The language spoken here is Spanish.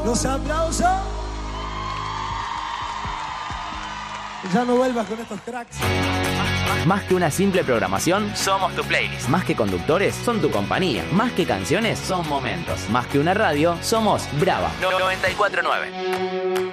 Los aplausos. Ya no vuelvas con estos cracks. Más que una simple programación, somos tu playlist. Más que conductores, son tu compañía. Más que canciones, son momentos. Más que una radio, somos Brava 94.9.